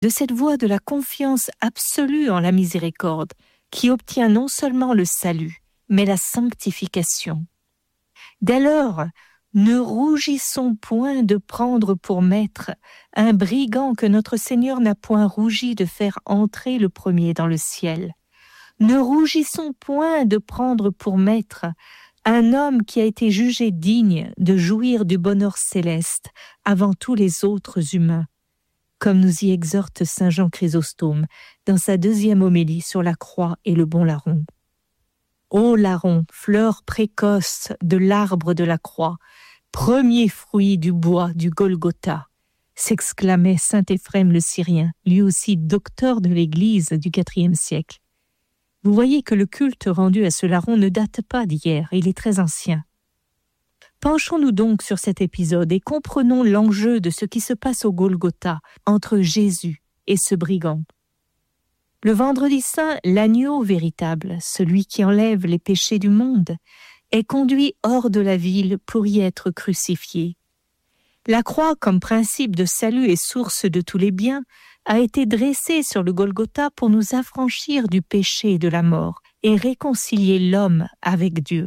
de cette voie de la confiance absolue en la miséricorde, qui obtient non seulement le salut, mais la sanctification. Dès lors, ne rougissons point de prendre pour maître un brigand que notre Seigneur n'a point rougi de faire entrer le premier dans le ciel. Ne rougissons point de prendre pour maître un homme qui a été jugé digne de jouir du bonheur céleste avant tous les autres humains, comme nous y exhorte saint Jean Chrysostome dans sa 2e homélie sur la croix et le bon larron. Ô larron, fleur précoce de l'arbre de la croix, premier fruit du bois du Golgotha, s'exclamait saint Éphrem le Syrien, lui aussi docteur de l'Église du IVe siècle. Vous voyez que le culte rendu à ce larron ne date pas d'hier, il est très ancien. Penchons-nous donc sur cet épisode et comprenons l'enjeu de ce qui se passe au Golgotha entre Jésus et ce brigand. Le vendredi saint, l'agneau véritable, celui qui enlève les péchés du monde, est conduit hors de la ville pour y être crucifié. La croix, comme principe de salut et source de tous les biens, a été dressée sur le Golgotha pour nous affranchir du péché et de la mort et réconcilier l'homme avec Dieu.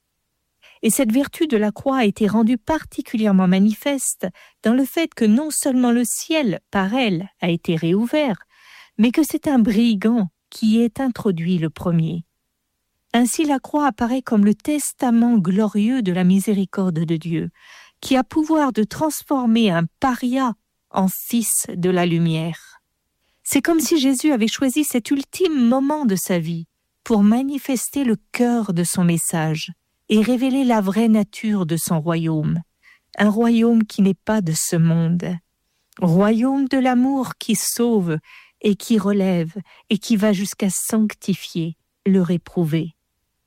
Et cette vertu de la croix a été rendue particulièrement manifeste dans le fait que non seulement le ciel, par elle, a été réouvert, mais que c'est un brigand qui est introduit le premier. Ainsi la croix apparaît comme le testament glorieux de la miséricorde de Dieu, qui a pouvoir de transformer un paria en fils de la lumière. C'est comme si Jésus avait choisi cet ultime moment de sa vie pour manifester le cœur de son message et révéler la vraie nature de son royaume, un royaume qui n'est pas de ce monde, royaume de l'amour qui sauve et qui relève et qui va jusqu'à sanctifier le réprouvé.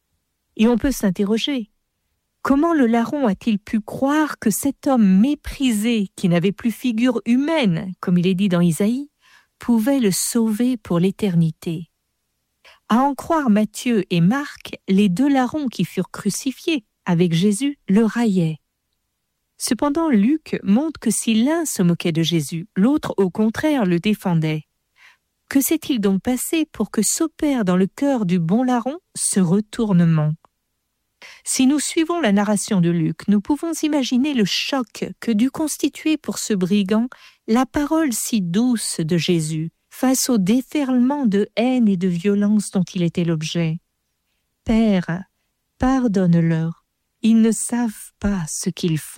Et on peut s'interroger, comment le larron a-t-il pu croire que cet homme méprisé, qui n'avait plus figure humaine, comme il est dit dans Isaïe, pouvait le sauver pour l'éternité? À en croire Matthieu et Marc, les 2 larrons qui furent crucifiés avec Jésus le raillaient. Cependant, Luc montre que si l'un se moquait de Jésus, l'autre au contraire le défendait. Que s'est-il donc passé pour que s'opère dans le cœur du bon larron ce retournement? Si nous suivons la narration de Luc, nous pouvons imaginer le choc que dut constituer pour ce brigand la parole si douce de Jésus face au déferlement de haine et de violence dont il était l'objet. « Père, pardonne-leur, ils ne savent pas ce qu'ils font. »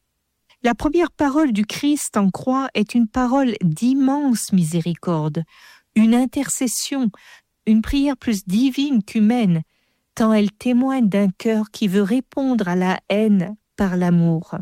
La première parole du Christ en croix est une parole d'immense miséricorde, une intercession, une prière plus divine qu'humaine, tant elle témoigne d'un cœur qui veut répondre à la haine par l'amour.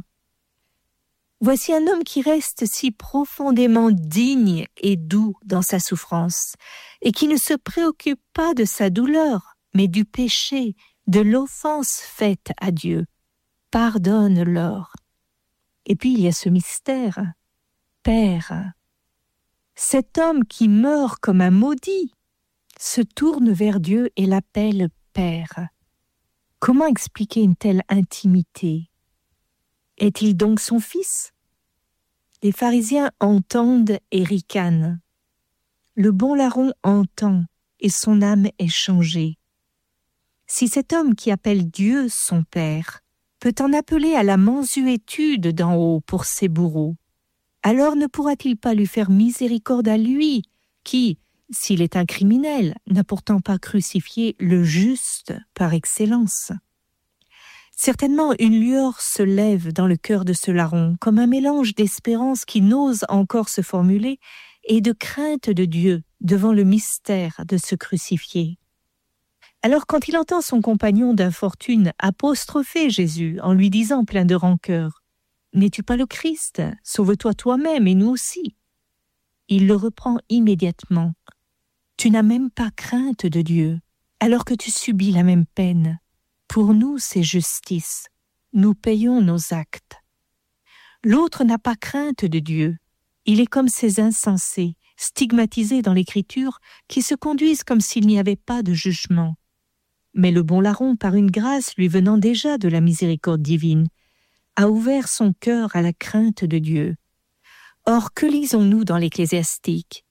Voici un homme qui reste si profondément digne et doux dans sa souffrance, et qui ne se préoccupe pas de sa douleur, mais du péché, de l'offense faite à Dieu. Pardonne-leur. Et puis il y a ce mystère, Père. Cet homme qui meurt comme un maudit se tourne vers Dieu et l'appelle Père. Comment expliquer une telle intimité? Est-il donc son fils? Les pharisiens entendent et ricanent. Le bon larron entend et son âme est changée. Si cet homme qui appelle Dieu son Père peut en appeler à la mansuétude d'en haut pour ses bourreaux, alors ne pourra-t-il pas lui faire miséricorde à lui, qui, s'il est un criminel, n'a pourtant pas crucifié le juste par excellence? Certainement, une lueur se lève dans le cœur de ce larron, comme un mélange d'espérance qui n'ose encore se formuler et de crainte de Dieu devant le mystère de se crucifier. Alors quand il entend son compagnon d'infortune apostropher Jésus en lui disant plein de rancœur « N'es-tu pas le Christ? Sauve-toi toi-même et nous aussi !» Il le reprend immédiatement. « Tu n'as même pas crainte de Dieu, alors que tu subis la même peine. Pour nous, c'est justice. Nous payons nos actes. » L'autre n'a pas crainte de Dieu. Il est comme ces insensés, stigmatisés dans l'Écriture, qui se conduisent comme s'il n'y avait pas de jugement. Mais le bon larron, par une grâce lui venant déjà de la miséricorde divine, a ouvert son cœur à la crainte de Dieu. Or, que lisons-nous dans l'Ecclésiastique?